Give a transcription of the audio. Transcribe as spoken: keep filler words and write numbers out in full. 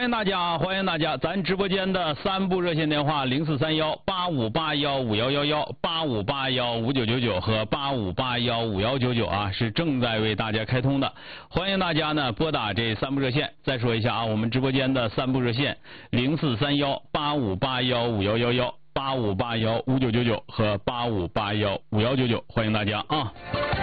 迎大家，欢迎大家，咱直播间的三部热线电话零四三幺八五八幺五幺幺幺、八五八幺五九九九和八五八幺五幺九九啊，是正在为大家开通的，欢迎大家呢拨打这三部热线。再说一下啊，我们直播间的三部热线零四三幺八五八幺五幺幺幺、八五八幺五九九九和八五八幺五幺九九，欢迎大家啊。